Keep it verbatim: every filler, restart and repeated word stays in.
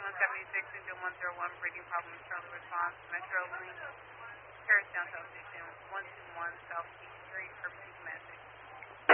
one seventy-six, engine one zero one, breathing problems, trailer response, Metro